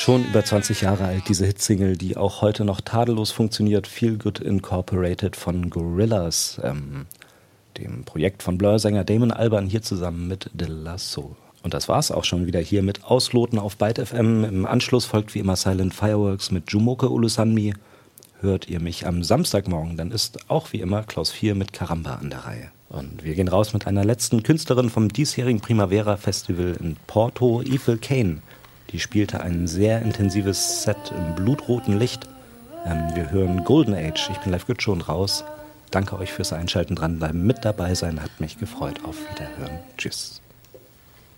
Schon über 20 Jahre alt, diese Hitsingle, die auch heute noch tadellos funktioniert. Feel Good Incorporated von Gorillaz, dem Projekt von Blur-Sänger Damon Albarn, hier zusammen mit De La Soul. Und das war's auch schon wieder hier mit Ausloten auf Byte FM. Im Anschluss folgt wie immer Silent Fireworks mit Jumoke Ulusanmi. Hört ihr mich am Samstagmorgen, dann ist auch wie immer Klaus 4 mit Karamba an der Reihe. Und wir gehen raus mit einer letzten Künstlerin vom diesjährigen Primavera Festival in Porto, Ethel Kane. Die spielte ein sehr intensives Set im blutroten Licht. Wir hören Golden Age. Ich bin live gut schon raus. Danke euch fürs Einschalten, dranbleiben, mit dabei sein. Hat mich gefreut. Auf Wiederhören. Tschüss.